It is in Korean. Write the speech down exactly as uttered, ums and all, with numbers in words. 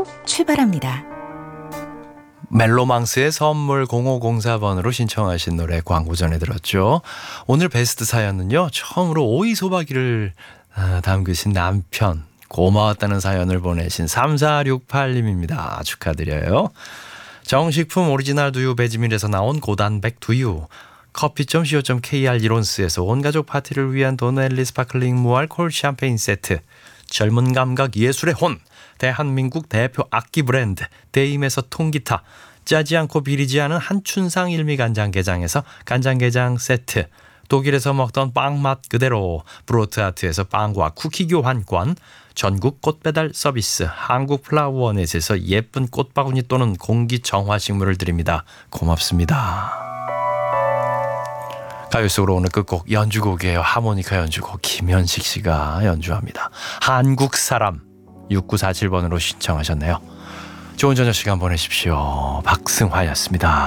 지금 출발합니다. 멜로망스의 선물 공오공사 번으로 신청하신 노래 광고 전에 들었죠. 오늘 베스트 사연은요, 처음으로 오이소박이를 담그신 남편, 고마웠다는 사연을 보내신 삼사육팔님입니다. 축하드려요. 정식품 오리지널 두유 베지밀에서 나온 고단백 두유, 커피 닷 씨오 닷 케이알 이론스에서 온가족 파티를 위한 도넬리 스파클링 무알콜 샴페인 세트, 젊은 감각 예술의 혼, 대한민국 대표 악기 브랜드 데임에서 통기타, 짜지 않고 비리지 않은 한춘상 일미간장게장에서 간장게장 세트, 독일에서 먹던 빵 맛 그대로 브로트아트에서 빵과 쿠키 교환권, 전국 꽃배달 서비스 한국 플라워원에서 예쁜 꽃바구니 또는 공기정화식물을 드립니다. 고맙습니다. 가요 속으로 오늘 끝곡 연주곡이에요. 하모니카 연주곡 김현식 씨가 연주합니다. 한국 사람. 육구사칠 번으로 신청하셨네요. 좋은 저녁 시간 보내십시오. 박승화였습니다.